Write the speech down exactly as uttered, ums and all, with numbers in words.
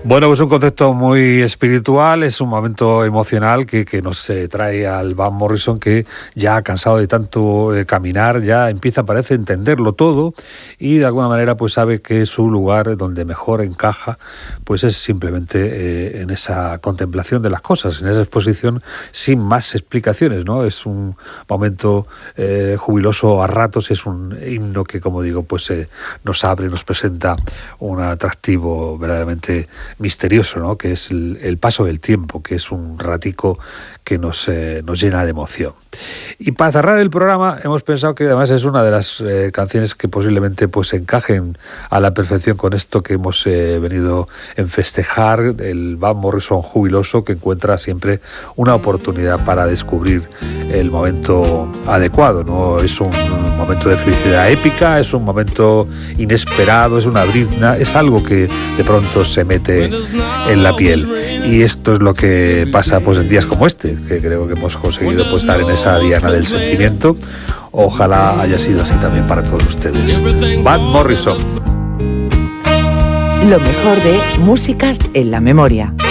Bueno, pues un concepto muy espiritual, es un momento emocional que, que nos eh, trae al Van Morrison, que ya cansado de tanto eh, caminar, ya empieza, parece, a entenderlo todo y de alguna manera pues sabe que su lugar donde mejor encaja pues es simplemente eh, en esa contemplación de las cosas, en esa exposición sin más explicaciones, ¿no? Es un momento eh, jubiloso a ratos, es un himno que, como digo, pues eh, nos abre, nos presenta un atractivo verdaderamente misterioso, ¿no? Que es el, el paso del tiempo, que es un ratico que nos, eh, nos llena de emoción. Y para cerrar el programa hemos pensado que además es una de las eh, canciones que posiblemente pues encajen a la perfección con esto que hemos eh, venido en festejar, el Van Morrison jubiloso, que encuentra siempre una oportunidad para descubrir el momento adecuado, ¿no? Es un momento de felicidad épica, es un momento inesperado, es una brizna, es algo que de pronto se mete en la piel. Y esto es lo que pasa pues en días como este, que creo que hemos conseguido pues dar en esa diana del sentimiento. Ojalá haya sido así también para todos ustedes. Van Morrison. Lo mejor de Músicas en la Memoria.